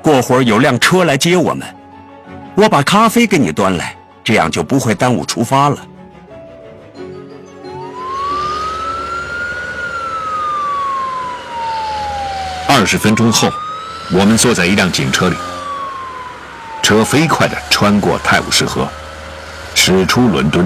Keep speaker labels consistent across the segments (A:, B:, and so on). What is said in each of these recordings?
A: 过会儿有辆车来接我们，我把咖啡给你端来，这样就不会耽误出发了。
B: 20分钟后，我们坐在一辆警车里，车飞快地穿过泰晤士河，驶出伦敦。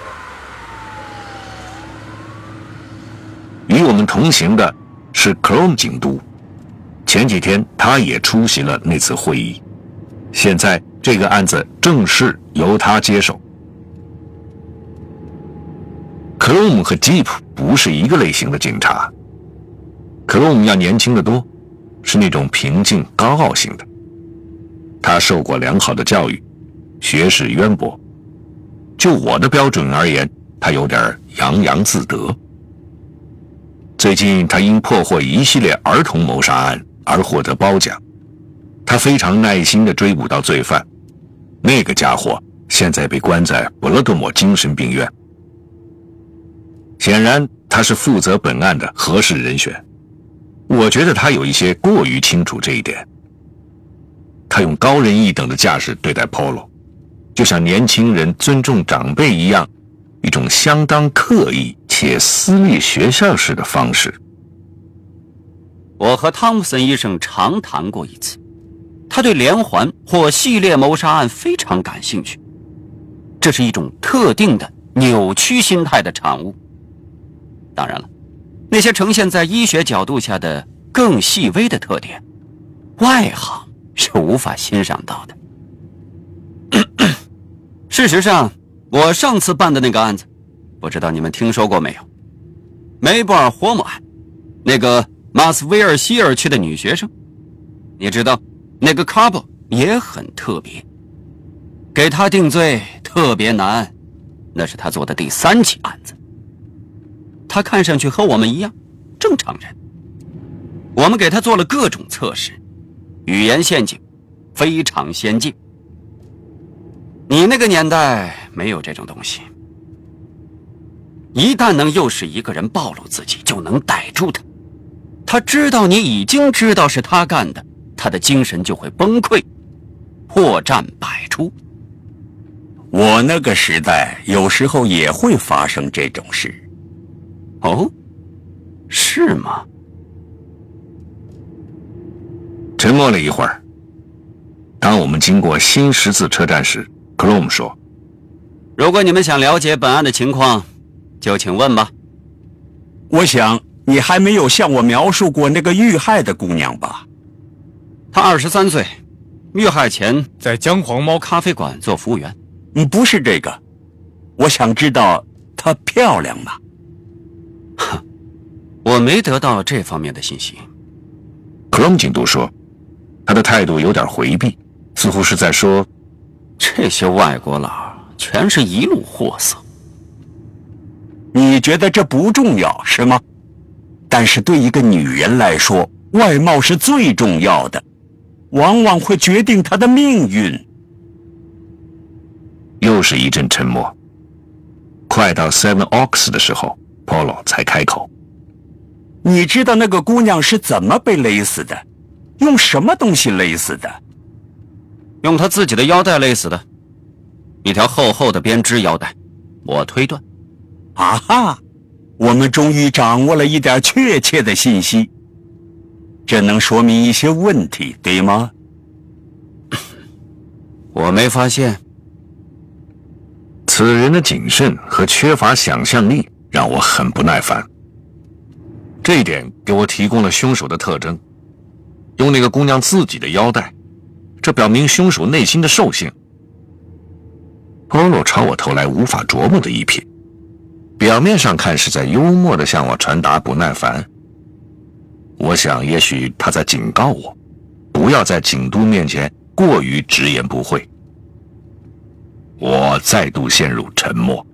B: 与我们同行的是 Chrome 警督，前几天他也出席了那次会议，现在这个案子正式由他接手。Chrome 和 Jeep 不是一个类型的警察， Chrome 要年轻得多，是那种平静高傲型的。他受过良好的教育，学识渊博，就我的标准而言，他有点洋洋自得。最近他因破获一系列儿童谋杀案而获得褒奖，他非常耐心地追捕到罪犯，那个家伙现在被关在博勒多莫精神病院。显然他是负责本案的合适人选，我觉得他有一些过于清楚这一点。他用高人一等的架势对待 Polo， 就像年轻人尊重长辈一样，一种相当刻意且私立学校式的方式。
C: 我和汤姆森医生常谈过一次，他对连环或系列谋杀案非常感兴趣，这是一种特定的扭曲心态的产物。当然了，那些呈现在医学角度下的更细微的特点，外行是无法欣赏到的。事实上，我上次办的那个案子，不知道你们听说过没有？梅布尔活姆案，那个马斯威尔希尔区的女学生，你知道，那个卡布也很特别，给他定罪特别难，那是他做的第3起案子。他看上去和我们一样，正常人。我们给他做了各种测试，语言陷阱非常先进。你那个年代没有这种东西，一旦能诱使一个人暴露自己，就能逮住他。他知道你已经知道是他干的，他的精神就会崩溃，破绽百出。
A: 我那个时代有时候也会发生这种事。
C: 哦，是吗？
B: 沉默了一会儿，当我们经过新十字车站时，克隆说：“
C: 如果你们想了解本案的情况，就请问吧。”
A: 我想你还没有向我描述过那个遇害的姑娘吧？
C: 她23岁，遇害前在姜黄猫咖啡馆做服务员。
A: 不是这个，我想知道她漂亮吗？
C: 我没得到这方面的信息。
B: 克隆警督说，他的态度有点回避，似乎是在说，
C: 这些外国佬全是一路货色。
A: 你觉得这不重要是吗？但是对一个女人来说，外貌是最重要的，往往会决定她的命运。
B: 又是一阵沉默。快到 Seven Oaks 的时候，Polo 才开口：“
A: 你知道那个姑娘是怎么被勒死的？用什么东西勒死的？”“
C: 用她自己的腰带勒死的，一条厚厚的编织腰带。”我推断。
A: 啊哈，我们终于掌握了一点确切的信息，这能说明一些问题，对吗？
C: 我没发现。
B: 此人的谨慎和缺乏想象力让我很不耐烦。这一点给我提供了凶手的特征，用那个姑娘自己的腰带，这表明凶手内心的兽性。Polo 朝我投来无法琢磨的一瞥，表面上看是在幽默地向我传达不耐烦。我想也许他在警告我，不要在警督面前过于直言不讳。我再度陷入沉默。